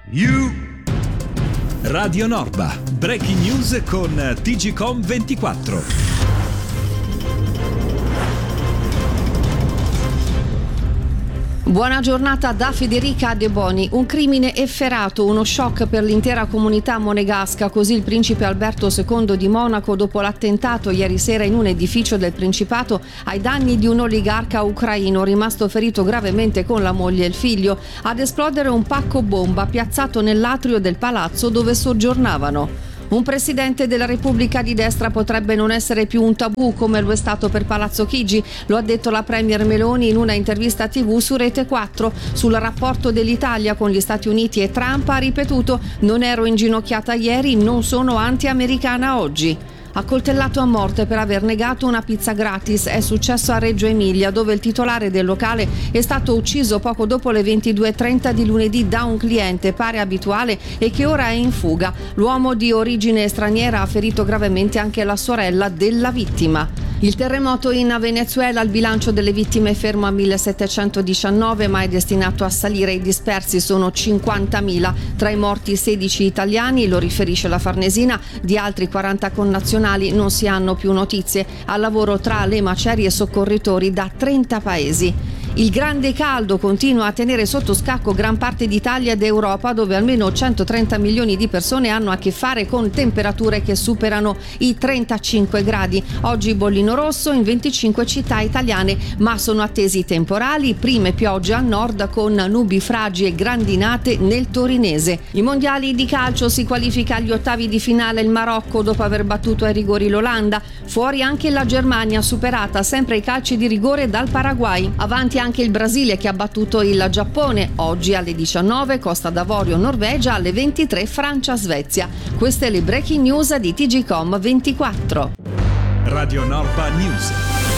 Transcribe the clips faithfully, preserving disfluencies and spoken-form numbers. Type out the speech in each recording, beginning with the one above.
You Radio Norba, breaking news con T G Com ventiquattro. Buona giornata da Federica De Boni. Un crimine efferato, uno shock per l'intera comunità monegasca, così il principe Alberto secondo di Monaco dopo l'attentato ieri sera in un edificio del Principato ai danni di un oligarca ucraino rimasto ferito gravemente con la moglie e il figlio, ad esplodere un pacco bomba piazzato nell'atrio del palazzo dove soggiornavano. Un presidente della Repubblica di destra potrebbe non essere più un tabù come lo è stato per Palazzo Chigi, lo ha detto la premier Meloni in una intervista tivù su Rete quattro. Sul rapporto dell'Italia con gli Stati Uniti e Trump ha ripetuto: non ero inginocchiata ieri, non sono anti-americana oggi. Accoltellato a morte per aver negato una pizza gratis è successo a Reggio Emilia, dove il titolare del locale è stato ucciso poco dopo le ventidue e trenta di lunedì da un cliente pare abituale e che ora è in fuga. L'uomo di origine straniera ha ferito gravemente anche la sorella della vittima. Il terremoto in Venezuela, il bilancio delle vittime è fermo a millesettecentodiciannove, ma è destinato a salire. I dispersi sono cinquantamila, tra i morti sedici italiani, lo riferisce la Farnesina. Di altri quaranta connazionali non si hanno più notizie. Al lavoro tra le macerie e soccorritori da trenta paesi. Il grande caldo continua a tenere sotto scacco gran parte d'Italia ed Europa, dove almeno centotrenta milioni di persone hanno a che fare con temperature che superano i trentacinque gradi. Oggi bollino rosso in venticinque città italiane, ma sono attesi temporali, prime piogge al nord con nubifragi e grandinate nel torinese. I mondiali di calcio, si qualifica agli ottavi di finale il Marocco dopo aver battuto ai rigori l'Olanda, fuori anche la Germania, superata sempre ai calci di rigore dal Paraguay. Avanti anche il Brasile che ha battuto il Giappone. Oggi alle diciannove Costa d'Avorio Norvegia, alle ventitré Francia Svezia. Queste le breaking news di T G Com ventiquattro. Radio Norba News.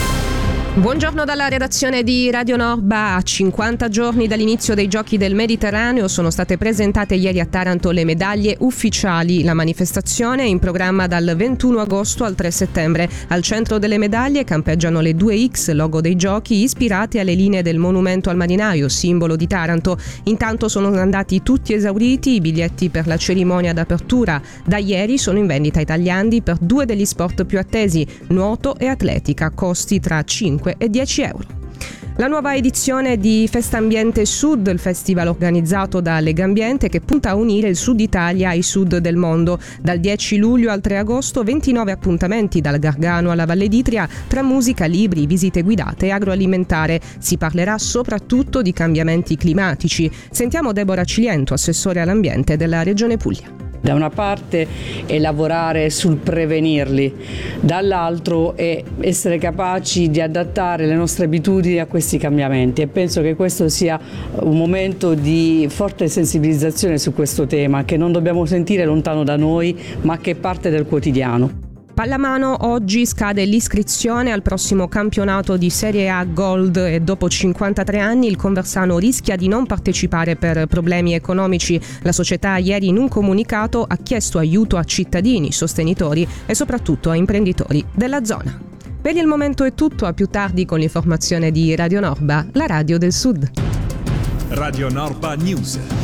Buongiorno dalla redazione di Radio Norba. A cinquanta giorni dall'inizio dei Giochi del Mediterraneo sono state presentate ieri a Taranto le medaglie ufficiali. La manifestazione è in programma dal ventuno agosto al tre settembre. Al centro delle medaglie campeggiano le due X, logo dei Giochi, ispirate alle linee del monumento al marinaio, simbolo di Taranto. Intanto sono andati tutti esauriti i biglietti per la cerimonia d'apertura. Da ieri sono in vendita i tagliandi per due degli sport più attesi, nuoto e atletica, costi tra cinque e dieci euro. La nuova edizione di Festambiente Sud, il festival organizzato da Legambiente che punta a unire il Sud Italia ai Sud del mondo. Dal dieci luglio al tre agosto ventinove appuntamenti dal Gargano alla Valle d'Itria tra musica, libri, visite guidate e agroalimentare. Si parlerà soprattutto di cambiamenti climatici. Sentiamo Deborah Ciliento, assessore all'ambiente della Regione Puglia. Da una parte è lavorare sul prevenirli, dall'altro è essere capaci di adattare le nostre abitudini a questi cambiamenti, e penso che questo sia un momento di forte sensibilizzazione su questo tema, che non dobbiamo sentire lontano da noi, ma che è parte del quotidiano. Pallamano, oggi scade l'iscrizione al prossimo campionato di Serie A Gold e dopo cinquantatré anni il Conversano rischia di non partecipare per problemi economici. La società ieri in un comunicato ha chiesto aiuto a cittadini, sostenitori e soprattutto a imprenditori della zona. Per il momento è tutto, a più tardi con l'informazione di Radio Norba, la radio del Sud. Radio Norba News.